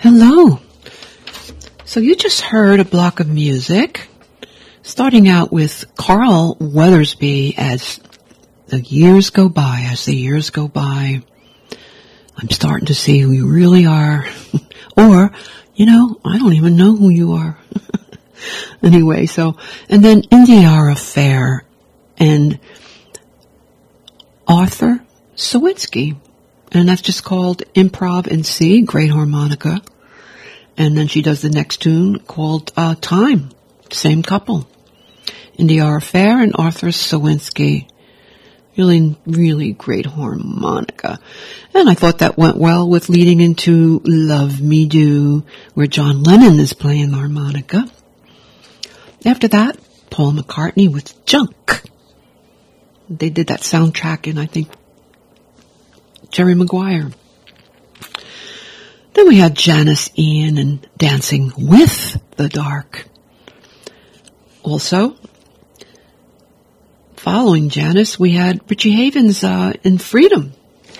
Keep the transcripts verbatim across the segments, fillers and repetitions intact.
Hello. So you just heard a block of music, starting out with Carl Weathersby as the years go by, as the years go by. I'm starting to see who you really are. Or, you know, I don't even know who you are. Anyway, so, and then Indiara Fair and Arthur Sawinski. And that's just called Improv in C, Great Harmonica. And then she does the next tune called uh, Time, same couple. Indiara Fair and Arthur Sawinski. Really, really great harmonica. And I thought that went well with leading into Love Me Do, where John Lennon is playing the harmonica. After that, Paul McCartney with Junk. They did that soundtrack in, I think, Jerry Maguire. Then we had Janice Ian and Dancing with the Dark. Also, following Janice, we had Richie Havens uh, in Freedom.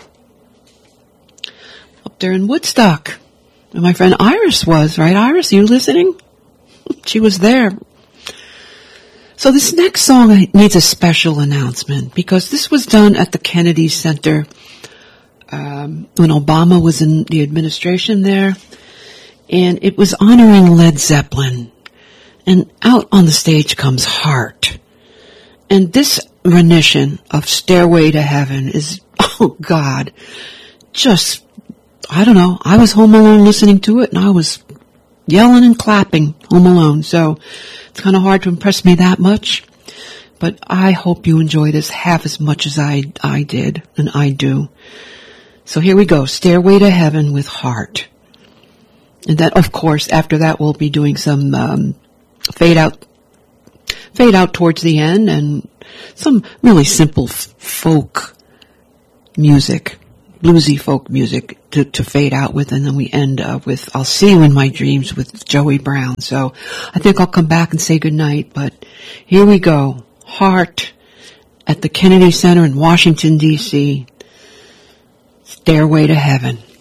Up there in Woodstock. And my friend Iris was, right, Iris? You listening? She was there. So this next song needs a special announcement because this was done at the Kennedy Center um, when Obama was in the administration there. And it was honoring Led Zeppelin. And out on the stage comes Heart. And this rendition of Stairway to Heaven is, oh God, just, I don't know, I was home alone listening to it and I was yelling and clapping home alone. So it's kind of hard to impress me that much. But I hope you enjoy this half as much as I, I did and I do. So here we go, Stairway to Heaven with Heart. And then, of course, after that we'll be doing some um, fade out fade out towards the end and some really simple f- folk music, bluesy folk music to, to fade out with, and then we end uh, with I'll See You in My Dreams with Joey Brown. So I think I'll come back and say goodnight, but here we go. Heart at the Kennedy Center in Washington, D C Stairway to Heaven.